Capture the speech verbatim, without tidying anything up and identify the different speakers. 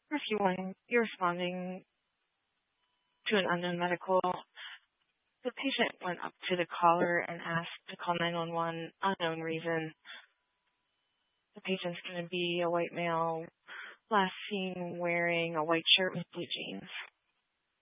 Speaker 1: Rescue one, you're responding to an unknown medical. The patient went up to the caller and asked to call nine one one, unknown reason. The patient's going to be a white male, last seen wearing a white shirt with blue jeans.